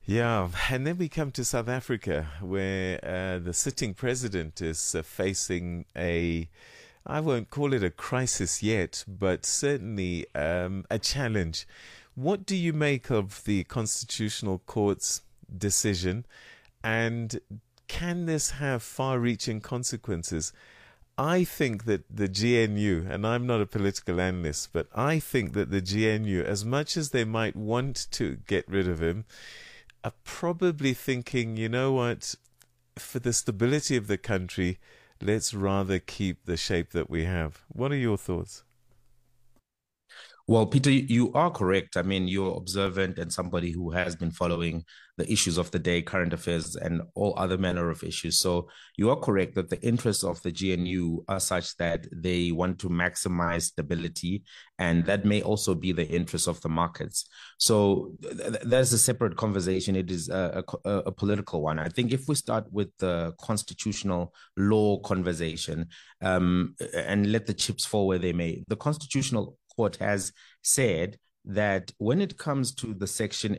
Yeah, and then we come to South Africa, where the sitting president is facing I won't call it a crisis yet, but certainly a challenge. What do you make of the Constitutional Court's decision, and can this have far reaching consequences? I think that the GNU, and I'm not a political analyst, but I think that the GNU, as much as they might want to get rid of him, are probably thinking, you know what, for the stability of the country, let's rather keep the shape that we have. What are your thoughts? Well, Peter, you are correct. I mean, you're observant and somebody who has been following the issues of the day, current affairs, and all other manner of issues. So you are correct that the interests of the GNU are such that they want to maximize stability, and that may also be the interests of the markets. So that's a separate conversation. It is a political one. I think if we start with the constitutional law conversation and let the chips fall where they may, the constitutional court has said that when it comes to the Section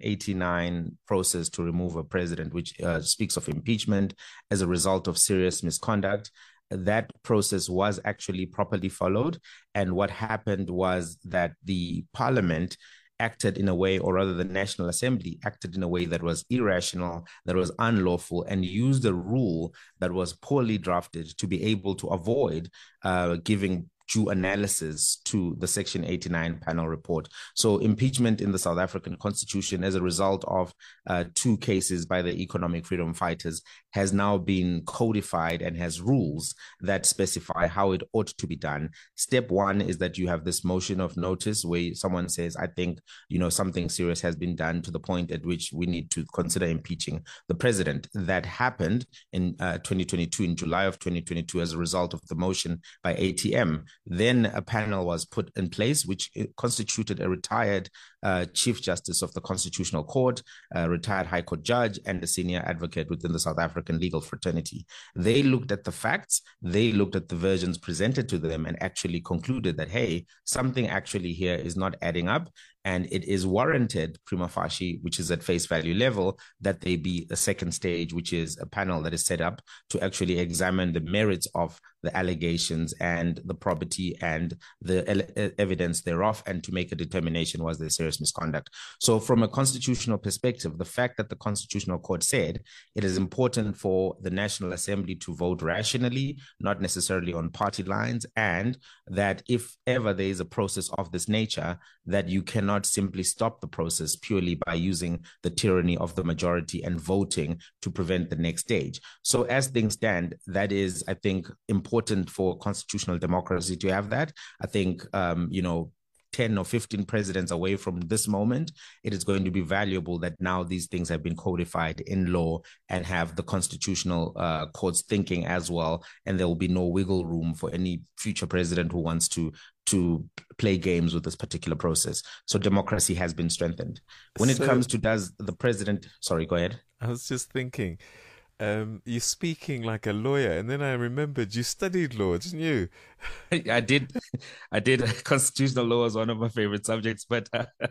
89 process to remove a president, which speaks of impeachment as a result of serious misconduct, that process was actually properly followed. And what happened was that the parliament acted in a way, or rather the National Assembly acted in a way that was irrational, that was unlawful, and used a rule that was poorly drafted to be able to avoid giving due analysis to the Section 89 panel report. So impeachment in the South African Constitution as a result of two cases by the economic freedom fighters has now been codified and has rules that specify how it ought to be done. Step one is that you have this motion of notice where someone says, I think, something serious has been done to the point at which we need to consider impeaching the president. That happened in 2022, in July of 2022, as a result of the motion by ATM. Then a panel was put in place, which constituted a retired Chief Justice of the Constitutional Court, a retired High Court judge, and a senior advocate within the South African legal fraternity. They looked at the facts, they looked at the versions presented to them, and actually concluded that, hey, something actually here is not adding up. And it is warranted, prima facie, which is at face value level, that they be a second stage, which is a panel that is set up to actually examine the merits of the allegations and the property and the evidence thereof, and to make a determination, was there serious misconduct. So from a constitutional perspective, the fact that the Constitutional Court said it is important for the National Assembly to vote rationally, not necessarily on party lines, and that if ever there is a process of this nature, that you cannot simply stop the process purely by using the tyranny of the majority and voting to prevent the next stage. So as things stand, that is, I think, important for constitutional democracy to have that. I think, 10 or 15 presidents away from this moment, it is going to be valuable that now these things have been codified in law and have the constitutional courts thinking as well. And there will be no wiggle room for any future president who wants to play games with this particular process. So democracy has been strengthened. When it comes to does the president, sorry, go ahead. I was just thinking, you're speaking like a lawyer, and then I remembered you studied law, didn't you? I did. I did. Constitutional law is one of my favorite subjects, but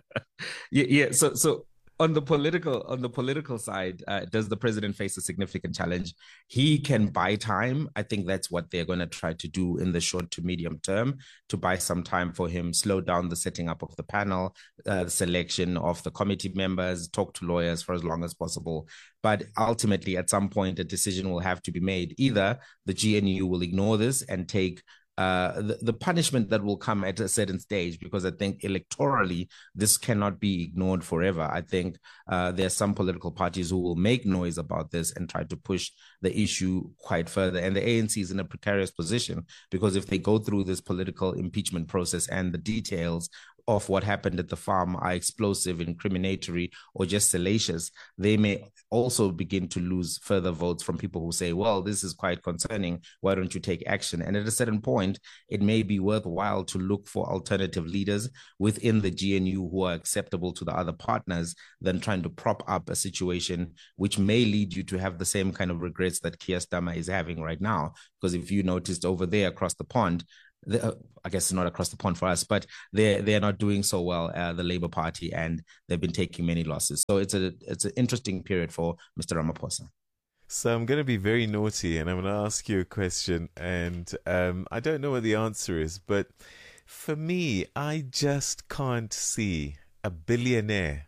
yeah. So on the political side, does the president face a significant challenge? He can buy time. I think that's what they're going to try to do in the short to medium term, to buy some time for him, slow down the setting up of the panel, the selection of the committee members, talk to lawyers for as long as possible. But ultimately, at some point, a decision will have to be made. Either the GNU will ignore this and take the punishment that will come at a certain stage, because I think electorally this cannot be ignored forever. I think there are some political parties who will make noise about this and try to push the issue quite further. And the ANC is in a precarious position, because if they go through this political impeachment process and the details of what happened at the farm are explosive, incriminatory, or just salacious, they may also begin to lose further votes from people who say, well, this is quite concerning, why don't you take action? And at a certain point, it may be worthwhile to look for alternative leaders within the GNU who are acceptable to the other partners than trying to prop up a situation which may lead you to have the same kind of regrets that Keir Starmer is having right now. Because if you noticed over there across the pond, I guess it's not across the pond for us, but they're not doing so well, the Labour Party, and they've been taking many losses. So it's an interesting period for Mr. Ramaphosa. So I'm going to be very naughty, and I'm going to ask you a question, and I don't know what the answer is, but for me, I just can't see a billionaire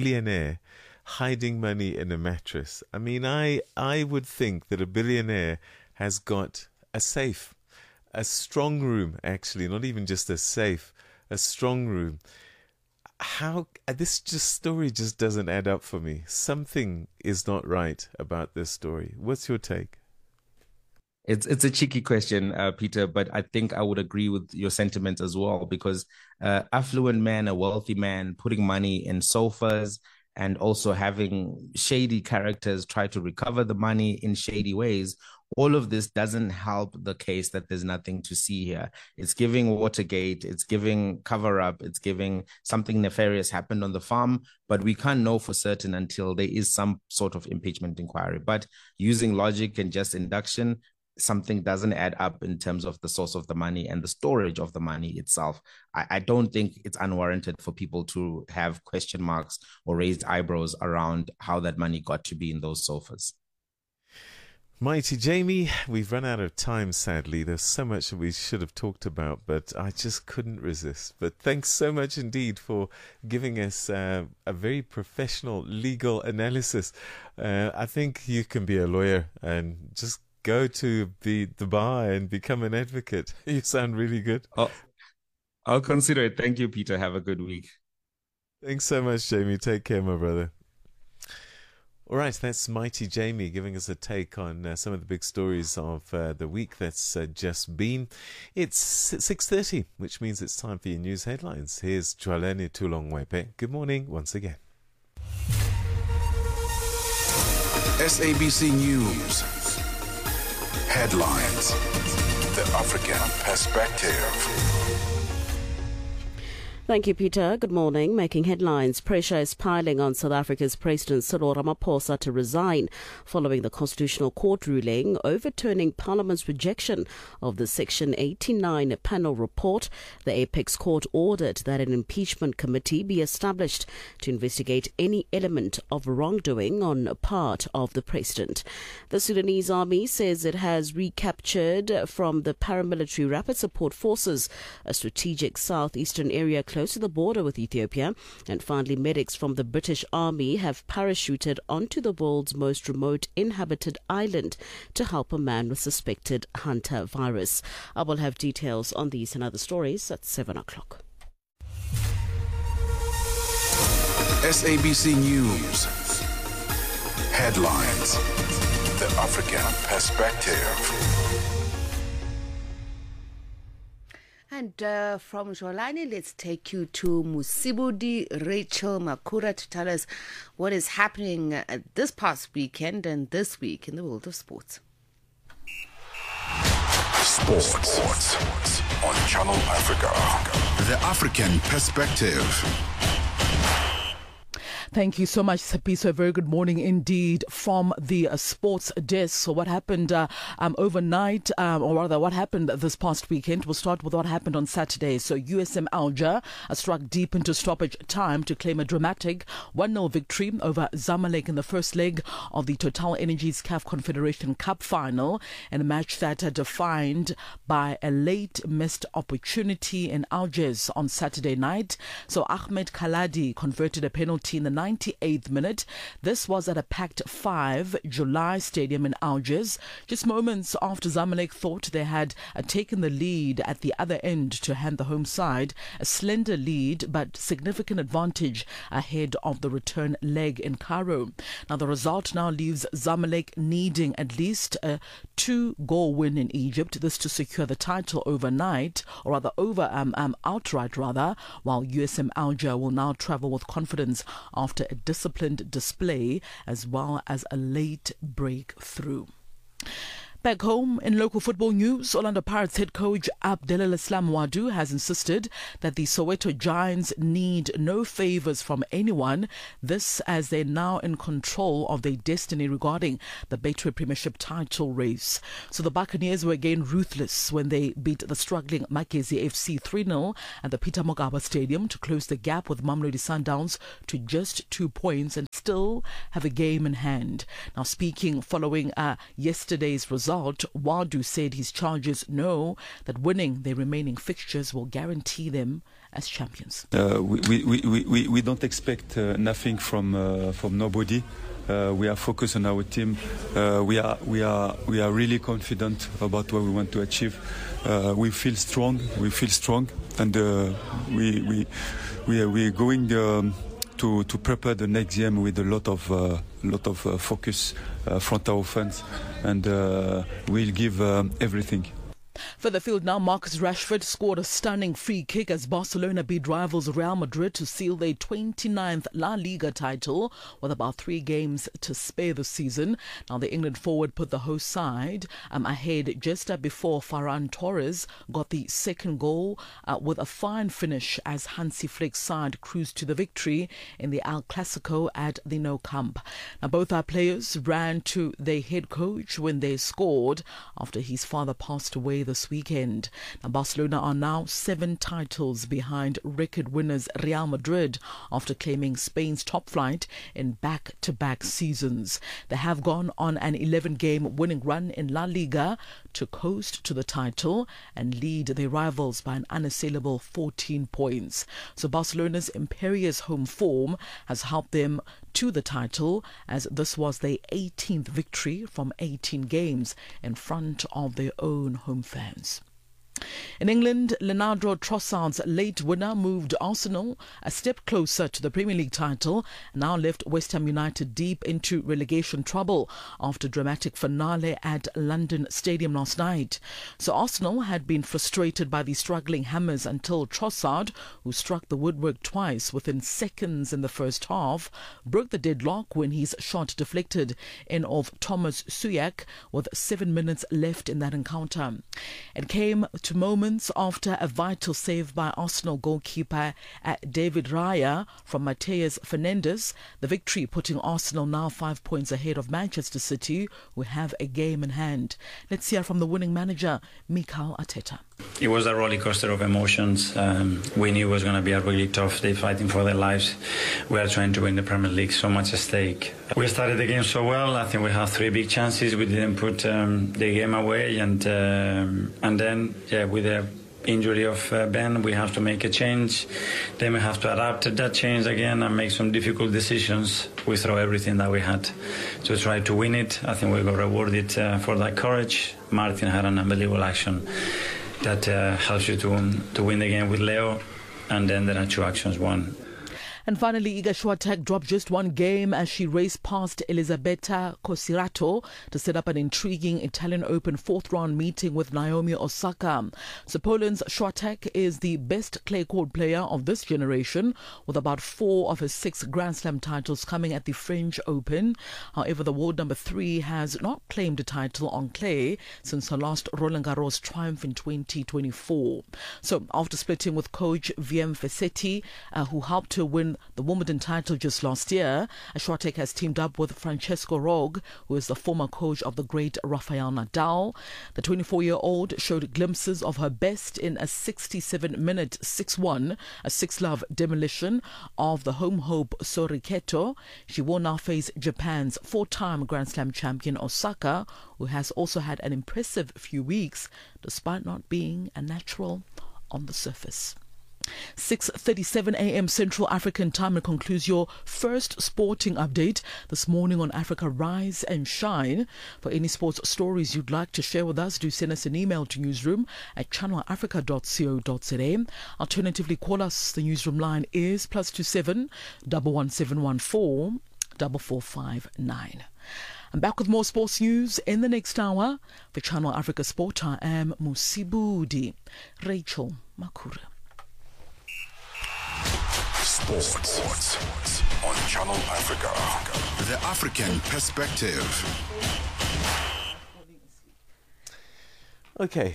hiding money in a mattress. I mean, I would think that a billionaire has got a safe, a strong room, actually, not even just a safe, a strong room. How this story just doesn't add up for me. Something is not right about this story. What's your take? It's a cheeky question, Peter, but I think I would agree with your sentiments as well, because affluent man, a wealthy man, putting money in sofas and also having shady characters try to recover the money in shady ways. All of this doesn't help the case that there's nothing to see here. It's giving Watergate, it's giving cover up, it's giving something nefarious happened on the farm, but we can't know for certain until there is some sort of impeachment inquiry. But using logic and just induction, something doesn't add up in terms of the source of the money and the storage of the money itself. I don't think it's unwarranted for people to have question marks or raised eyebrows around how that money got to be in those sofas. Mighty Jamie, we've run out of time, sadly. There's so much that we should have talked about, but I just couldn't resist. But thanks so much indeed for giving us a very professional legal analysis. I think you can be a lawyer and just go to the bar and become an advocate. You sound really good. I'll consider it. Thank you, Peter. Have a good week. Thanks so much, Jamie. Take care, my brother. All right, that's Mighty Jamie giving us a take on some of the big stories of the week that's just been. It's 6:30, which means it's time for your news headlines. Here's Jwaleni Tulongwepe. Good morning once again. SABC News. Headlines. The African Perspective. Thank you, Peter. Good morning. Making headlines. Pressure is piling on South Africa's President Cyril Ramaphosa to resign following the Constitutional Court ruling overturning Parliament's rejection of the Section 89 panel report. The Apex Court ordered that an impeachment committee be established to investigate any element of wrongdoing on part of the President. The Sudanese army says it has recaptured from the paramilitary Rapid Support Forces a strategic southeastern area close to the border with Ethiopia. And finally, medics from the British Army have parachuted onto the world's most remote inhabited island to help a man with suspected Hunter virus. I will have details on these and other stories at 7 o'clock. SABC News. Headlines. The African Perspective. And from Jwaleni, let's take you to Musibudi Rachel Makura to tell us what is happening this past weekend and this week in the world of sports. Sports on Channel Africa. The African Perspective. Thank you so much, Sapiso. A very good morning indeed from the sports desk. So what happened overnight, or rather what happened this past weekend? We'll start with what happened on Saturday. So USM Alger struck deep into stoppage time to claim a dramatic 1-0 victory over Zamalek in the first leg of the Total Energies CAF Confederation Cup final, in a match that defined by a late missed opportunity in Algiers on Saturday night. So Ahmed Khaladi converted a penalty in the 98th minute. This was at a packed 5 July stadium in Algiers, just moments after Zamalek thought they had taken the lead at the other end to hand the home side a slender lead but significant advantage ahead of the return leg in Cairo. Now the result now leaves Zamalek needing at least a 2-goal win in Egypt, this to secure the title overnight, or rather outright, while USM Alger will now travel with confidence after a disciplined display as well as a late breakthrough. Back home in local football news, Orlando Pirates head coach Abdelal Islam Wadu has insisted that the Soweto Giants need no favours from anyone, this as they're now in control of their destiny regarding the Betway Premiership title race. So the Buccaneers were again ruthless when they beat the struggling Makezi FC 3-0 at the Peter Mokaba Stadium to close the gap with Mamelodi Sundowns to just 2 points and still have a game in hand. Now, speaking following yesterday's result, Wadu said his charges know that winning their remaining fixtures will guarantee them as champions. We don't expect nothing from nobody. We are focused on our team. We are really confident about what we want to achieve. We feel strong, and we're going to prepare the next game with a lot of focus front our fans, and we'll give everything. Further field now, Marcus Rashford scored a stunning free kick as Barcelona beat rivals Real Madrid to seal their 29th La Liga title with about 3 games to spare this season. Now the England forward put the host side ahead just before Ferran Torres got the second goal with a fine finish as Hansi Flick's side cruised to the victory in the El Clasico at the Nou Camp. Now both our players ran to their head coach when they scored after his father passed away this weekend. Now, Barcelona are now 7 titles behind record winners Real Madrid after claiming Spain's top flight in back-to-back seasons. They have gone on an 11-game winning run in La Liga to coast to the title and lead their rivals by an unassailable 14 points. So Barcelona's imperious home form has helped them to the title, as this was their 18th victory from 18 games in front of their own home fans. In England, Leandro Trossard's late winner moved Arsenal a step closer to the Premier League title and now left West Ham United deep into relegation trouble after a dramatic finale at London Stadium last night. So Arsenal had been frustrated by the struggling Hammers until Trossard, who struck the woodwork twice within seconds in the first half, broke the deadlock when his shot deflected in of Thomas Suyak with 7 minutes left in that encounter. It came to moments after a vital save by Arsenal goalkeeper David Raya from Mateus Fernandes, the victory putting Arsenal now 5 points ahead of Manchester City, who have a game in hand. Let's hear from the winning manager, Mikel Arteta. It was a roller coaster of emotions. We knew it was going to be a really tough day, fighting for their lives. We are trying to win the Premier League, so much at stake. We started the game so well. I think we had 3 big chances. We didn't put the game away, and then with the injury of Ben, we have to make a change. Then we have to adapt to that change again and make some difficult decisions. We throw everything that we had to try to win it. I think we got rewarded for that courage. Martin had an unbelievable action that helps you to win the game with Leo, and then there are 2 actions won. And finally, Iga Swiatek dropped just 1 game as she raced past Elisabetta Cosirato to set up an intriguing Italian Open 4th round meeting with Naomi Osaka. So Poland's Swiatek is the best clay court player of this generation, with about 4 of her 6 Grand Slam titles coming at the French Open. However, the world number 3 has not claimed a title on clay since her last Roland Garros triumph in 2024. So after splitting with coach VM Fessetti, who helped her win the Wimbledon title just last year, Swiatek has teamed up with Francesco Rog, who is the former coach of the great Rafael Nadal. The 24-year-old showed glimpses of her best in a 67-minute 6-1, a 6-love demolition of the home hope Soriketo. She will now face Japan's 4-time Grand Slam champion Osaka, who has also had an impressive few weeks, despite not being a natural on the surface. 6:37 a.m. Central African Time concludes your first sporting update this morning on Africa Rise and Shine. For any sports stories you'd like to share with us, do send us an email to newsroom@channelafrica.co.za. Alternatively, call us. The newsroom line is +27 11714 4459. I'm back with more sports news in the next hour. For Channel Africa Sport, I am Musibudi Rachel Makura. Sports on Channel Africa. The African Perspective. Okay.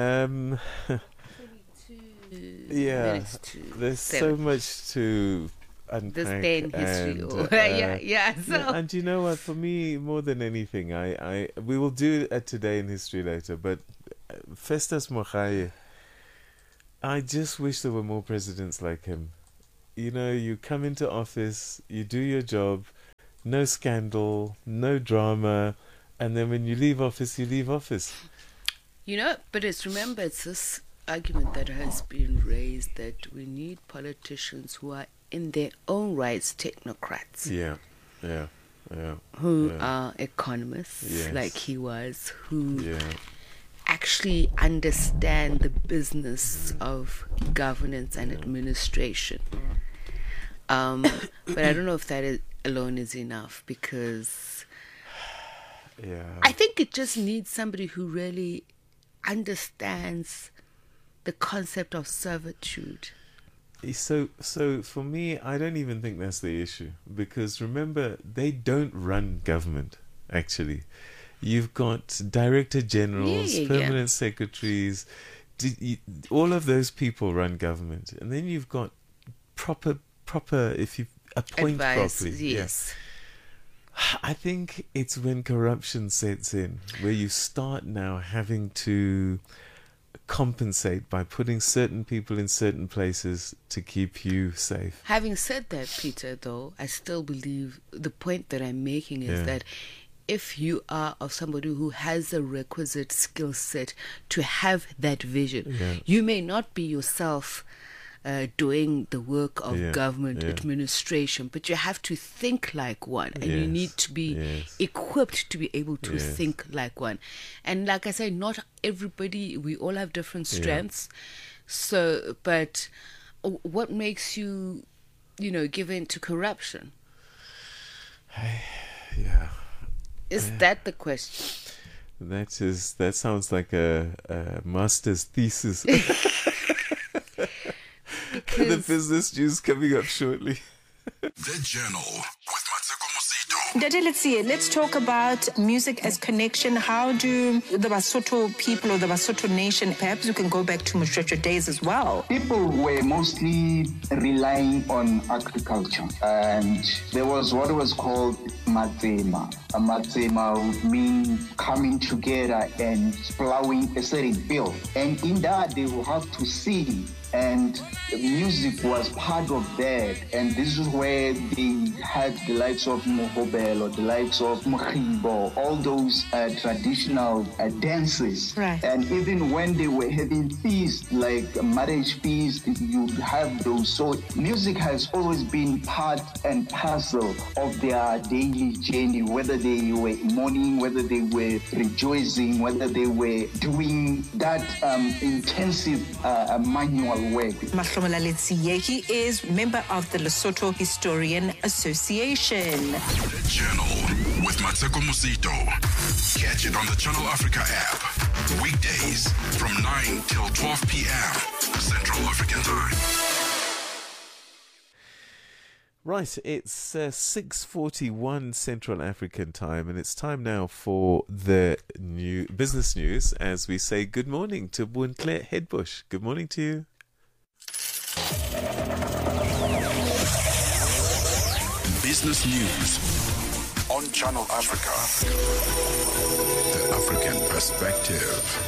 Yeah, there's so much to unpack. This day in history. So. And you know what? For me, more than anything, we will do a Today in History later, but Festus Mogae, I just wish there were more presidents like him. You know, you come into office, you do your job, no scandal, no drama, and then when you leave office, you leave office. You know, but it's this argument that has been raised that we need politicians who are in their own rights technocrats. Who are economists, like he was, who actually understand the business of governance and administration. But I don't know if that alone is enough, because I think it just needs somebody who really understands the concept of servitude. So for me, I don't even think that's the issue, because remember, they don't run government, actually. You've got director generals, permanent secretaries, all of those people run government. And then you've got proper if you appoint properly. Yes. I think it's when corruption sets in, where you start now having to compensate by putting certain people in certain places to keep you safe. Having said that, Peter, though, I still believe the point that I'm making is that if you are of somebody who has a requisite skill set to have that vision, you may not be yourself doing the work of government administration, but you have to think like one, and you need to be equipped to be able to think like one. And like I say, not everybody, we all have different strengths. So, but what makes you, give in to corruption? Is that the question? That sounds like a master's thesis. The business news coming up shortly. The Journal with Mateko Musito. Dade, let's talk about music as connection. How do the Basotho people or the Basotho nation, perhaps you can go back to Moshoeshoe days as well. People were mostly relying on agriculture, and there was what was called matsema. A matsema would mean coming together and plowing a certain field. And in that, they will have to sing. And music was part of that. And this is where they had the likes of Mohobel or the likes of Mokhibo, all those traditional dances. Right. And even when they were having feasts, like marriage feasts, you have those. So music has always been part and parcel of their daily journey, whether they were mourning, whether they were rejoicing, whether they were doing that intensive manual work. Mahlomola Letsiye, he is member of the Lesotho Historian Association. The Journal with Mateko Musito. Catch it on the Channel Africa app. Weekdays from 9 till 12 p.m. Central African Time. Right, it's 6:41 Central African Time, and it's time now for the new business news, as we say good morning to Bontle Headbush. Good morning to you. Business news on Channel Africa. The African perspective.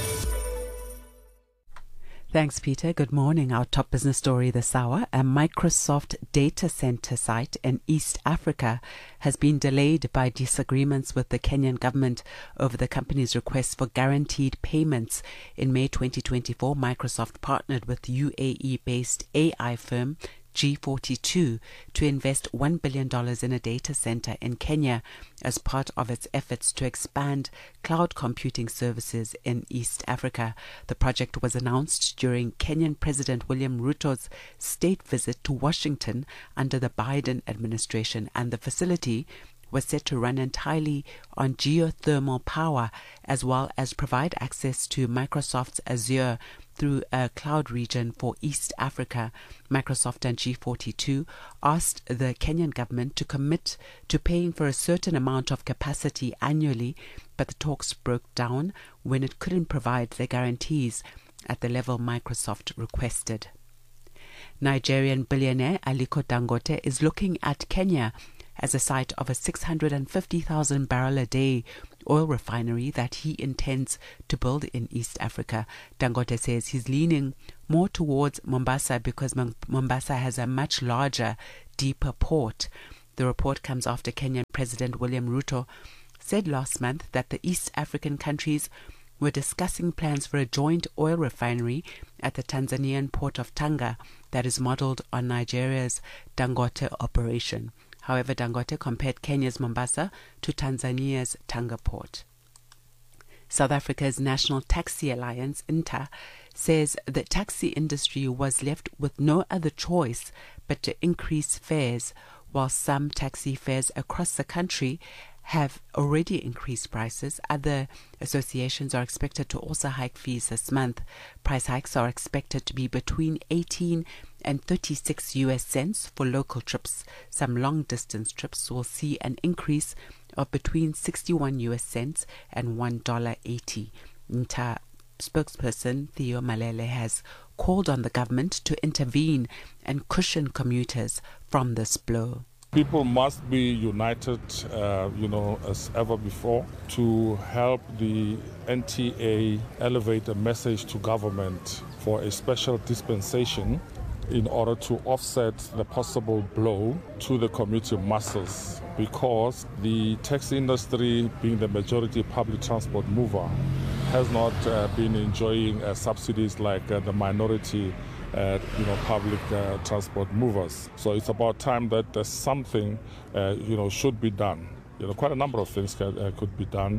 Thanks, Peter. Good morning. Our top business story this hour. A Microsoft data center site in East Africa has been delayed by disagreements with the Kenyan government over the company's request for guaranteed payments. In May 2024, Microsoft partnered with UAE-based AI firm G42 to invest $1 billion in a data center in Kenya as part of its efforts to expand cloud computing services in East Africa. The project was announced during Kenyan President William Ruto's state visit to Washington under the Biden administration, and the facility was set to run entirely on geothermal power, as well as provide access to Microsoft's Azure through a cloud region for East Africa. Microsoft and G42 asked the Kenyan government to commit to paying for a certain amount of capacity annually, but the talks broke down when it couldn't provide the guarantees at the level Microsoft requested. Nigerian billionaire Aliko Dangote is looking at Kenya as a site of a 650,000 barrel a day oil refinery that he intends to build in East Africa. Dangote says he's leaning more towards Mombasa because Mombasa has a much larger, deeper port. The report comes after Kenyan President William Ruto said last month that the East African countries were discussing plans for a joint oil refinery at the Tanzanian port of Tanga that is modelled on Nigeria's Dangote operation. However, Dangote compared Kenya's Mombasa to Tanzania's Tanga port. South Africa's National Taxi Alliance, INTA, says the taxi industry was left with no other choice but to increase fares, while some taxi fares across the country have already increased prices. Other associations are expected to also hike fees this month. Price hikes are expected to be between 18 and 36 US cents for local trips. Some long-distance trips will see an increase of between 61 US cents and $1.80. INTA spokesperson Theo Malele has called on the government to intervene and cushion commuters from this blow. People must be united, as ever before, to help the NTA elevate a message to government for a special dispensation in order to offset the possible blow to the commuter masses, because the taxi industry, being the majority public transport mover, has not been enjoying subsidies like the minority public transport movers. So it's about time that something, should be done. Quite a number of things could be done.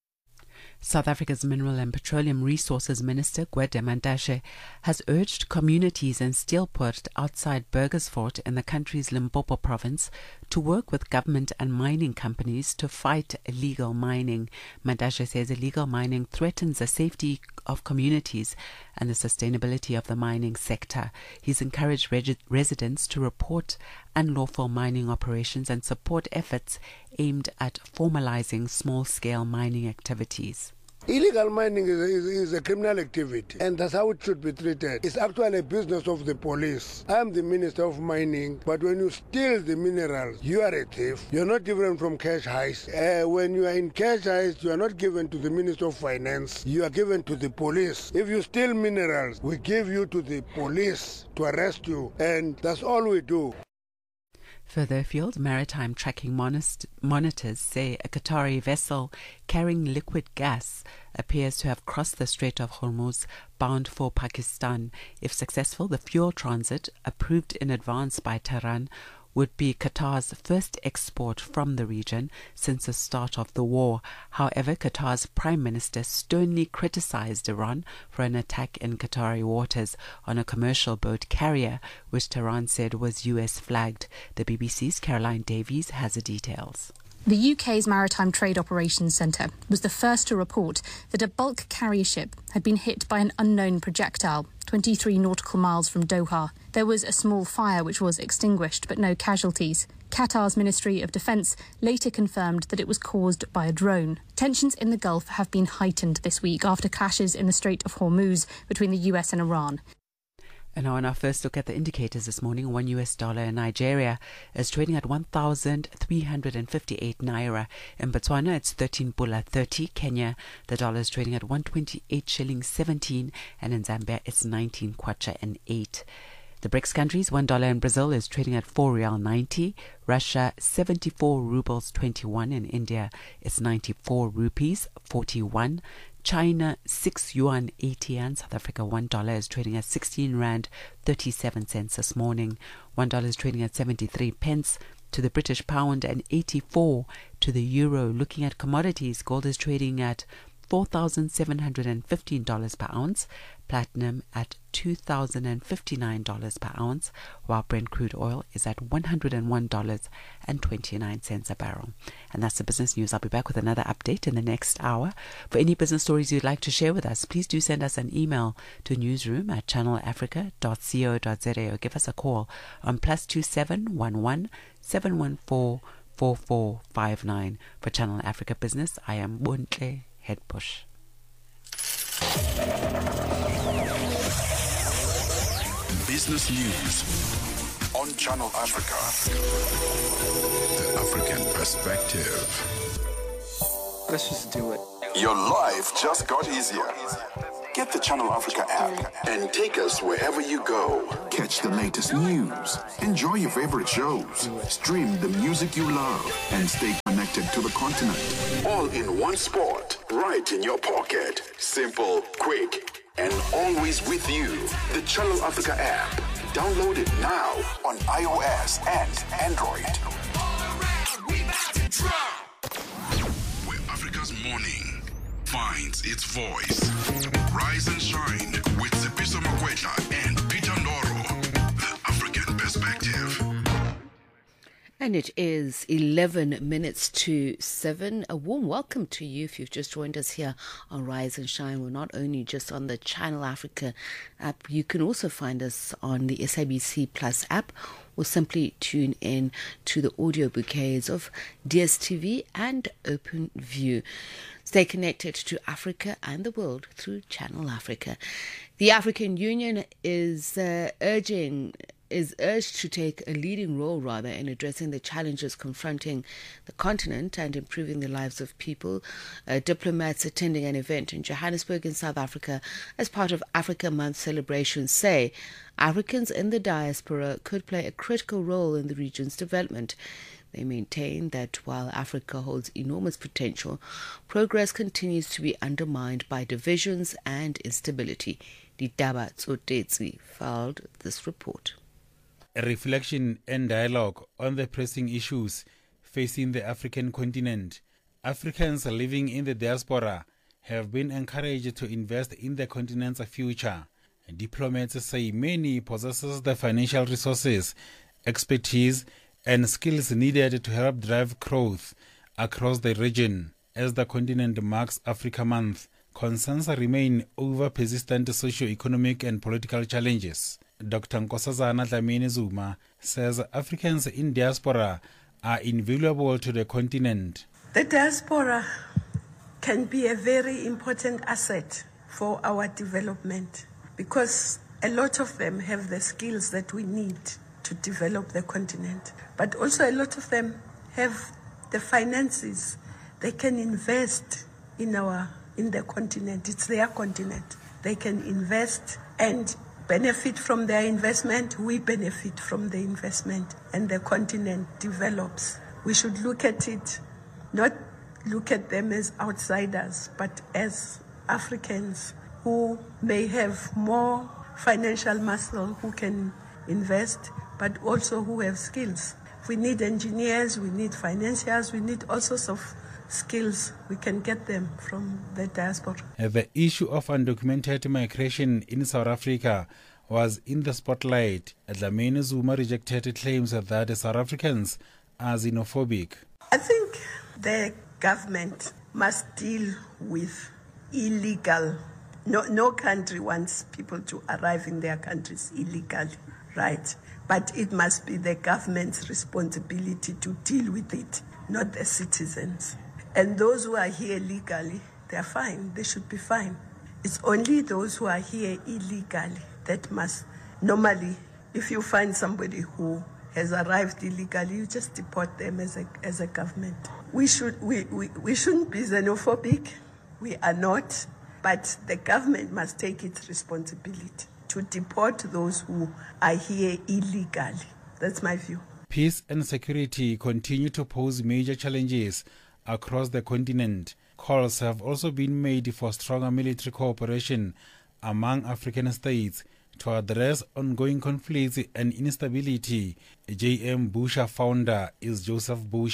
South Africa's Mineral and Petroleum Resources Minister, Gwede Mantashe, has urged communities in Steelpoort outside Burgersfort in the country's Limpopo province to work with government and mining companies to fight illegal mining. Mantashe says illegal mining threatens the safety of communities and the sustainability of the mining sector. He's encouraged residents to report unlawful mining operations and support efforts aimed at formalizing small-scale mining activities. Illegal mining is a criminal activity, and that's how it should be treated. It's actually a business of the police. I'm the Minister of Mining, but when you steal the minerals, you are a thief. You're not different from cash heist. When you are in cash heist, you are not given to the Minister of Finance. You are given to the police. If you steal minerals, we give you to the police to arrest you, and that's all we do. Further afield, maritime tracking monitors say a Qatari vessel carrying liquid gas appears to have crossed the Strait of Hormuz bound for Pakistan. If successful, the fuel transit, approved in advance by Tehran, would be Qatar's first export from the region since the start of the war. However, Qatar's Prime Minister sternly criticized Iran for an attack in Qatari waters on a commercial boat carrier, which Tehran said was US flagged. The BBC's Caroline Davies has the details. The UK's Maritime Trade Operations Centre was the first to report that a bulk carrier ship had been hit by an unknown projectile 23 nautical miles from Doha. There was a small fire which was extinguished, but no casualties. Qatar's Ministry of Defence later confirmed that it was caused by a drone. Tensions in the Gulf have been heightened this week after clashes in the Strait of Hormuz between the US and Iran. And now on our first look at the indicators this morning, $1 US in Nigeria is trading at 1,358 naira. In Botswana, it's 13 pula 30. Kenya, the dollar is trading at 128 shillings 17, and in Zambia, it's 19 kwacha and 8. The BRICS countries, $1 in Brazil is trading at 4 real 90. Russia, 74 rubles 21. In India, it's 94 rupees 41. China, 6 yuan 80 yen. South Africa, $1 is trading at 16 rand 37 cents this morning. $1 is trading at 73 pence to the British pound and 84 to the euro. Looking at commodities, gold is trading at $4,715 per ounce, platinum at $2,059 per ounce, while Brent crude oil is at $101.29 a barrel. And that's the business news. I'll be back with another update in the next hour. For any business stories you'd like to share with us, please do send us an email to newsroom@channelafrica.co.za or give us a call on +27 11 714 4459. For Channel Africa Business, I am Bontle Headbush. Business News on Channel Africa. The African perspective. Let's just do it. Your life just got easier. Get the Channel Africa app and take us wherever you go. Catch the latest news, enjoy your favorite shows, stream the music you love, and stay connected to the continent. All in one spot, right in your pocket. Simple, quick, and always with you. The Channel Africa app. Download it now on iOS and Android. Where Africa's morning finds its voice. Rise and shine with Sipiso Makwetla and Peter Ndoro. The African perspective. And it is 11 minutes to 7. A warm welcome to you if you've just joined us here on Rise and Shine. We're not only just on the Channel Africa app, you can also find us on the SABC Plus app, or simply tune in to the audio bouquets of DSTV and OpenView. Stay connected to Africa and the world through Channel Africa. The African Union is urged to take a leading role in addressing the challenges confronting the continent and improving the lives of people. Diplomats attending an event in Johannesburg in South Africa as part of Africa Month celebrations say Africans in the diaspora could play a critical role in the region's development. They maintain that while Africa holds enormous potential, progress continues to be undermined by divisions and instability. Ditaba Tsotetsi filed this report. A reflection and dialogue on the pressing issues facing the African continent. Africans living in the diaspora have been encouraged to invest in the continent's future. Diplomats say many possess the financial resources, expertise, and skills needed to help drive growth across the region. As the continent marks Africa Month, concerns remain over persistent socio-economic and political challenges. Dr. Nkosazana Dlamini Zuma says Africans in diaspora are invaluable to the continent. The diaspora can be a very important asset for our development because a lot of them have the skills that we need to develop the continent. But also a lot of them have the finances. They can invest in the continent. It's their continent. They can invest and benefit from their investment. We benefit from the investment and the continent develops. We should look at it, not look at them as outsiders, but as Africans who may have more financial muscle, who can invest, but also who have skills. We need engineers, we need financiers, we need all sorts of skills. We can get them from the diaspora. The issue of undocumented migration in South Africa was in the spotlight. Dlamini Zuma rejected claims that South Africans are xenophobic. I think the government must deal with illegal. No country wants people to arrive in their countries illegally, right? But it must be the government's responsibility to deal with it, not the citizens. And those who are here legally, they're fine. They should be fine. It's only those who are here illegally that must. Normally, if you find somebody who has arrived illegally, you just deport them as a government. We shouldn't be xenophobic. We are not. But the government must take its responsibility to deport those who are here illegally. That's my view. Peace and security continue to pose major challenges across the continent. Calls have also been made for stronger military cooperation among African states to address ongoing conflicts and instability. JM Busha founder is Joseph Busha.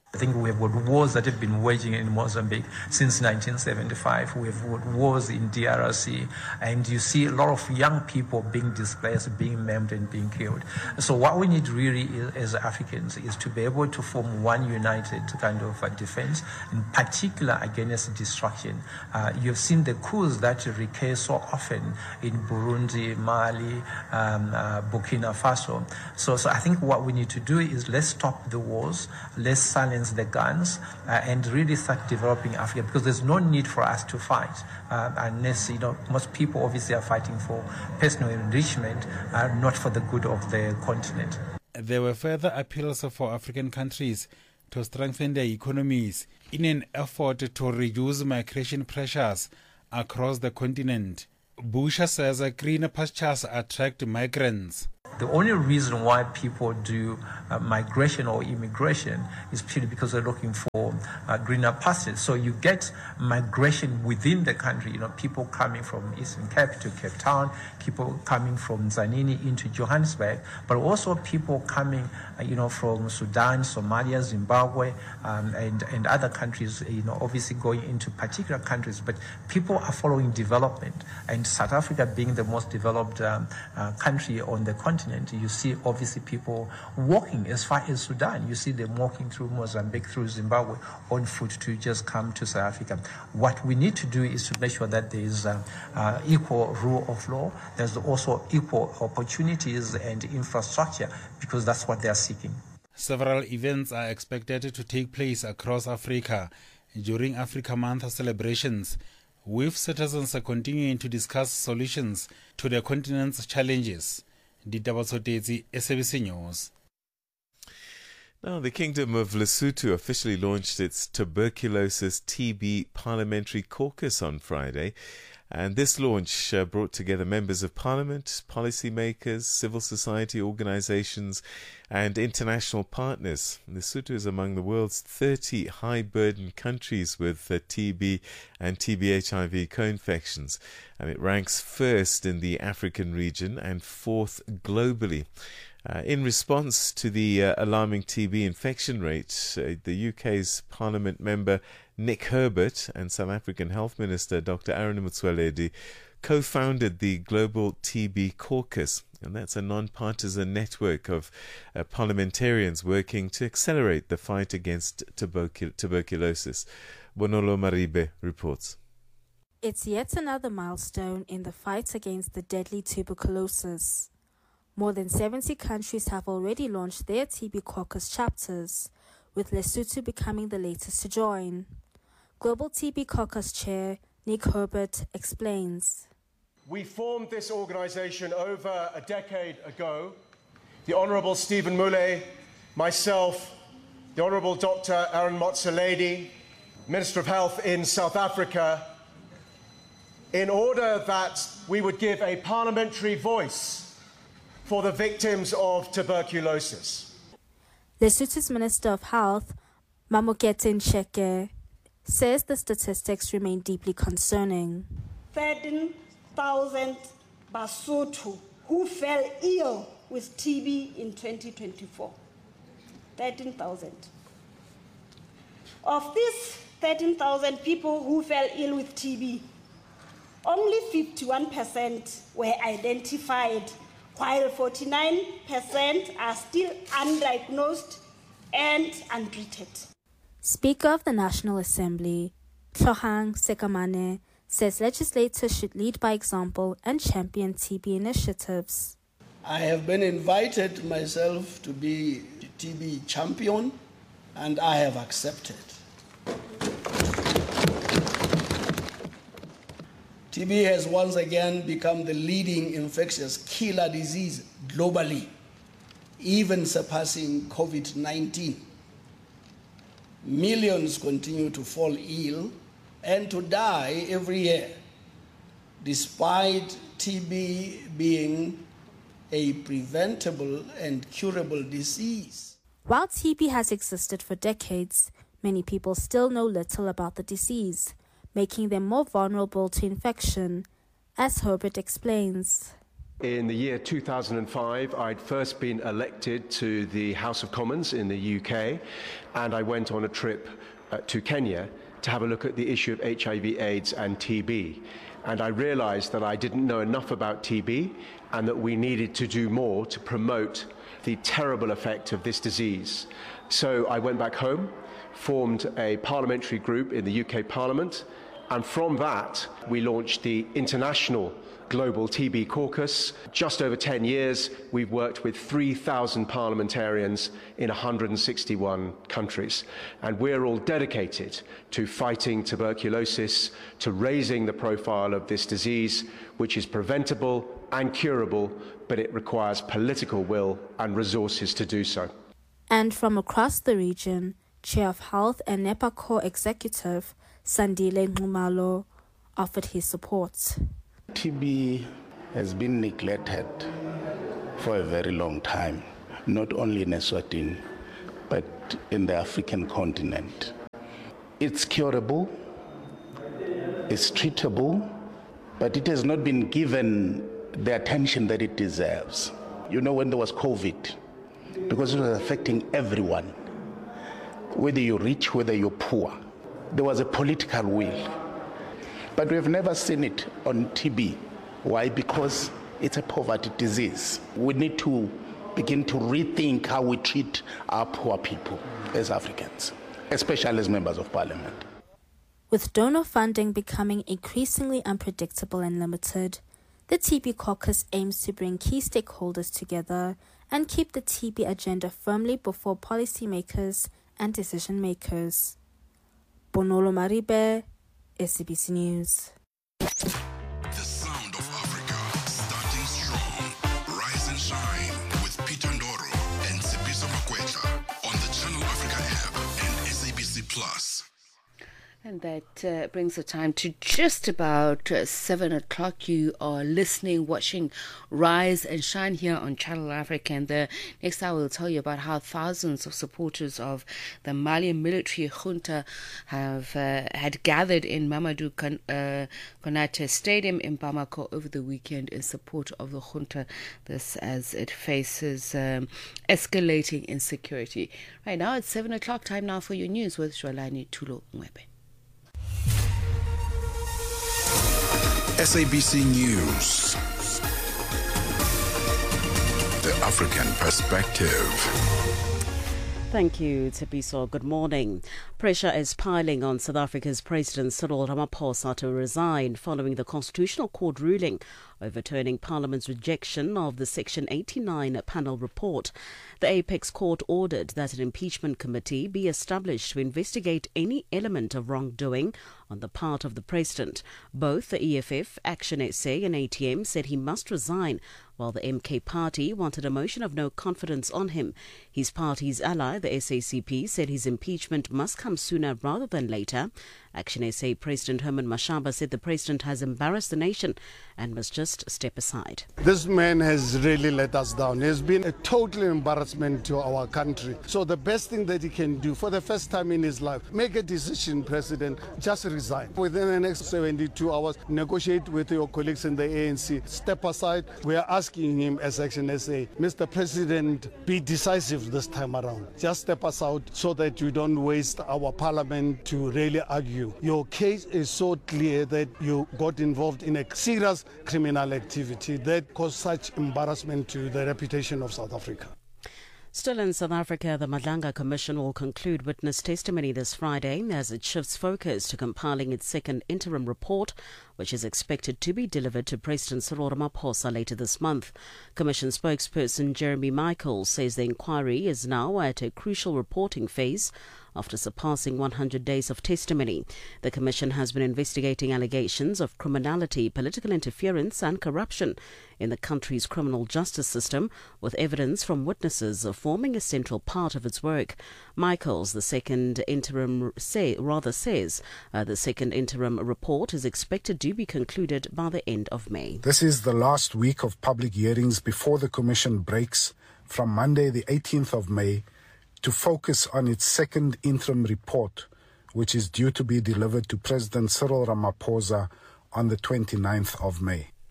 I think we have got wars that have been waging in Mozambique since 1975. We have got wars in DRC, and you see a lot of young people being displaced, being maimed and being killed. So what we need really as Africans is to be able to form one united kind of defense, in particular against destruction. You've seen the coups that recur so often in Burundi, Mali, Burkina Faso. So I think what we need to do is let's stop the wars, let's silence the guns, and really start developing Africa, because there's no need for us to fight unless, most people obviously are fighting for personal enrichment, not for the good of the continent. There were further appeals for African countries to strengthen their economies in an effort to reduce migration pressures across the continent. Busha says greener pastures attract migrants. The only reason why people do migration or immigration is purely because they're looking for greener pastures. So you get migration within the country, people coming from Eastern Cape to Cape Town, people coming from Zanini into Johannesburg, but also people coming, from Sudan, Somalia, Zimbabwe, and other countries, obviously going into particular countries. But people are following development, and South Africa being the most developed country on the continent, you see obviously people walking as far as Sudan. You see them walking through Mozambique, through Zimbabwe, on foot to just come to South Africa. What we need to do is to make sure that there is equal rule of law. There's also equal opportunities and infrastructure, because that's what they are seeking. Several events are expected to take place across Africa during Africa Month celebrations, with citizens continuing to discuss solutions to the continent's challenges. Ditaba Sotezi, SABC News. Now, the Kingdom of Lesotho officially launched its Tuberculosis TB Parliamentary Caucus on Friday. And this launch brought together members of parliament, policymakers, civil society organizations, and international partners. Lesotho is among the world's 30 high-burden countries with TB and TB-HIV co-infections. And it ranks first in the African region and fourth globally. In response to the alarming TB infection rate, the UK's Parliament member Nick Herbert and South African Health Minister Dr. Aaron Motsoaledi co-founded the Global TB Caucus, and that's a non-partisan network of parliamentarians working to accelerate the fight against tuberculosis. Bonolo Maribe reports. It's yet another milestone in the fight against the deadly tuberculosis. More than 70 countries have already launched their TB Caucus chapters, with Lesotho becoming the latest to join. Global TB Caucus Chair Nick Herbert explains. We formed this organization over a decade ago. The Honorable Stephen Mule, myself, the Honorable Dr. Aaron Motsoaledi, Minister of Health in South Africa, in order that we would give a parliamentary voice for the victims of tuberculosis. Lesotho's Minister of Health, Mamokete Nsheke, says the statistics remain deeply concerning. 13,000 Basotho who fell ill with TB in 2024. 13,000. Of these 13,000 people who fell ill with TB, only 51% were identified, while 49% are still undiagnosed and untreated. Speaker of the National Assembly, Tlohang Sekamane, says legislators should lead by example and champion TB initiatives. I have been invited myself to be TB champion, and I have accepted. TB has once again become the leading infectious killer disease globally, even surpassing COVID-19. Millions continue to fall ill and to die every year, despite TB being a preventable and curable disease. While TB has existed for decades, many people still know little about the disease, making them more vulnerable to infection, as Herbert explains. In the year 2005, I'd first been elected to the House of Commons in the UK, and I went on a trip to Kenya to have a look at the issue of HIV/AIDS and TB. And I realized that I didn't know enough about TB and that we needed to do more to promote the terrible effect of this disease. So I went back home, formed a parliamentary group in the UK Parliament, and from that we launched the International Global TB Caucus. Just over 10 years, we've worked with 3,000 parliamentarians in 161 countries. And we're all dedicated to fighting tuberculosis, to raising the profile of this disease, which is preventable and curable, but it requires political will and resources to do so. And from across the region, Chair of Health and NEPA Core Executive, Sandile Nxumalo, offered his support. TB has been neglected for a very long time, not only in Eswatini, but in the African continent. It's curable, it's treatable, but it has not been given the attention that it deserves. You know, when there was COVID, because it was affecting everyone, whether you're rich, whether you're poor, there was a political will. But we have never seen it on TB. Why? Because it's a poverty disease. We need to begin to rethink how we treat our poor people as Africans, especially as members of parliament. With donor funding becoming increasingly unpredictable and limited, the TB caucus aims to bring key stakeholders together and keep the TB agenda firmly before policymakers and decision makers. Bonolo Maribe, SABC News. The sound of Africa, starting strong. Rise and shine with Peter Ndoro and Sipiso Makwetla on the Channel Africa app and SABC Plus. And that brings the time to just about 7 o'clock. You are listening, watching Rise and Shine here on Channel Africa. And the next hour will tell you about how thousands of supporters of the Malian military junta have had gathered in Mamadou Konate Stadium in Bamako over the weekend in support of the junta. This as it faces escalating insecurity. Right now it's 7 o'clock. Time now for your news with Jwalani Tulo Mwebe. SABC News. The African Perspective. Thank you, Tsepiso. Good morning. Pressure is piling on South Africa's President Cyril Ramaphosa to resign following the Constitutional Court ruling overturning Parliament's rejection of the Section 89 panel report. The Apex Court ordered that an impeachment committee be established to investigate any element of wrongdoing on the part of the President. Both the EFF, Action SA and ATM said he must resign, while the MK party wanted a motion of no confidence on him. His party's ally, the SACP, said his impeachment must come sooner rather than later. Action SA President Herman Mashaba said the President has embarrassed the nation and must just step aside. This man has really let us down. He has been a total embarrassment to our country. So the best thing that he can do for the first time in his life, make a decision, President, just resign. Within the next 72 hours, negotiate with your colleagues in the ANC. Step aside. We are asking him as Action SA, Mr. President, be decisive this time around. Just step aside so that you don't waste our parliament to really argue. Your case is so clear that you got involved in a serious criminal activity that caused such embarrassment to the reputation of South Africa. Still in South Africa, the Madlanga Commission will conclude witness testimony this Friday as it shifts focus to compiling its second interim report, which is expected to be delivered to President Cyril Ramaphosa later this month. Commission spokesperson Jeremy Michaels says the inquiry is now at a crucial reporting phase after surpassing 100 days of testimony. The Commission has been investigating allegations of criminality, political interference and corruption in the country's criminal justice system, with evidence from witnesses forming a central part of its work. Michaels, the second interim says the second interim report is expected to be concluded by the end of May. This is the last week of public hearings before the Commission breaks from Monday the 18th of May to focus on its second interim report, which is due to be delivered to President Cyril Ramaphosa on the 29th of May.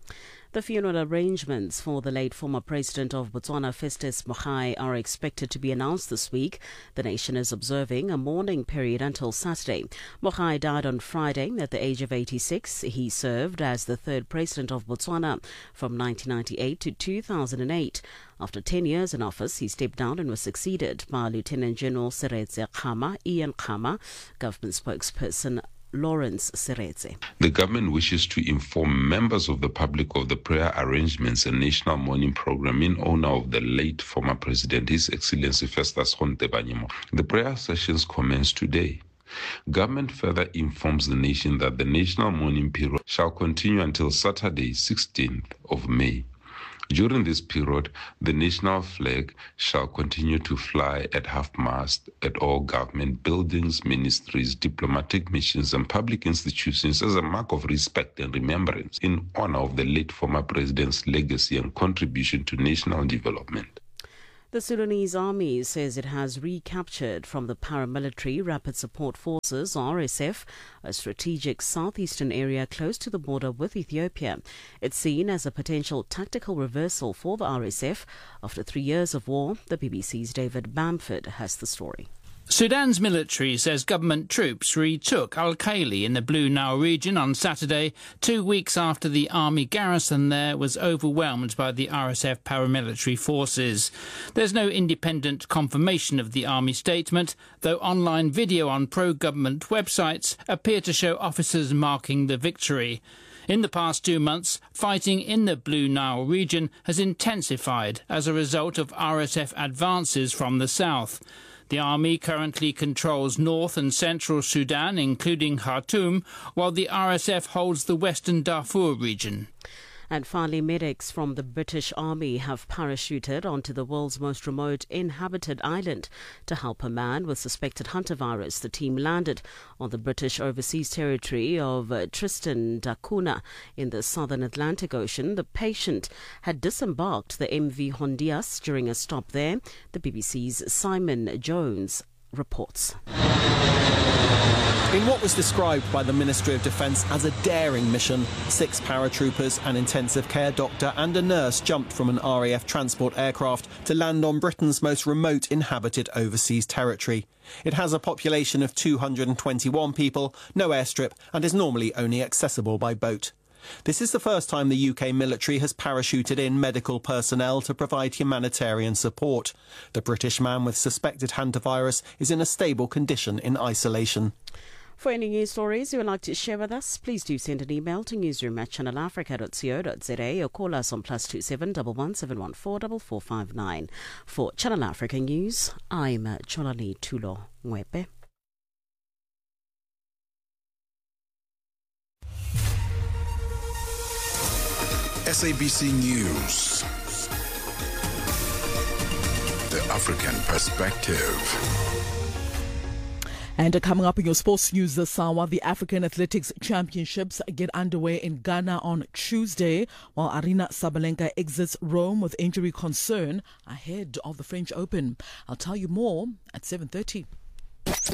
The funeral arrangements for the late former president of Botswana, Festus Mogae, are expected to be announced this week. The nation is observing a mourning period until Saturday. Mogae died on Friday at the age of 86. He served as the third president of Botswana from 1998 to 2008. After 10 years in office, he stepped down and was succeeded by Lieutenant General Seretse Khama, Ian Khama, government spokesperson Lawrence Seretse. The government wishes to inform members of the public of the prayer arrangements and national mourning program in honor of the late former president, His Excellency Festus Mogae. The prayer sessions commence today. Government further informs the nation that the national mourning period shall continue until Saturday, 16th of May. During this period, the national flag shall continue to fly at half-mast at all government buildings, ministries, diplomatic missions, and public institutions as a mark of respect and remembrance in honor of the late former president's legacy and contribution to national development. The Sudanese army says it has recaptured from the paramilitary Rapid Support Forces, RSF, a strategic southeastern area close to the border with Ethiopia. It's seen as a potential tactical reversal for the RSF after 3 years of war. The BBC's David Bamford has the story. Sudan's military says government troops retook Al-Khaili in the Blue Nile region on Saturday, 2 weeks after the army garrison there was overwhelmed by the RSF paramilitary forces. There's no independent confirmation of the army statement, though online video on pro-government websites appear to show officers marking the victory. In the past 2 months, fighting in the Blue Nile region has intensified as a result of RSF advances from the south. The army currently controls north and central Sudan, including Khartoum, while the RSF holds the western Darfur region. And finally, medics from the British Army have parachuted onto the world's most remote inhabited island to help a man with suspected hantavirus. The team landed on the British overseas territory of Tristan da Cunha in the southern Atlantic Ocean. The patient had disembarked the MV Hondias during a stop there. The BBC's Simon Jones reports. In what was described by the Ministry of Defence as a daring mission, 6 paratroopers, an intensive care doctor and a nurse jumped from an RAF transport aircraft to land on Britain's most remote inhabited overseas territory. It has a population of 221 people, no airstrip, and is normally only accessible by boat. This is the first time the UK military has parachuted in medical personnel to provide humanitarian support. The British man with suspected hantavirus is in a stable condition in isolation. For any news stories you would like to share with us, please do send an email to newsroom@channelafrica.co.za or call us on +27 11 714 4459. For Channel Africa News, I'm Cholani Tulo Ngwepe. SABC News. The African Perspective. And coming up in your sports news this hour, the African Athletics Championships get underway in Ghana on Tuesday, while Aryna Sabalenka exits Rome with injury concern ahead of the French Open. I'll tell you more at 7:30.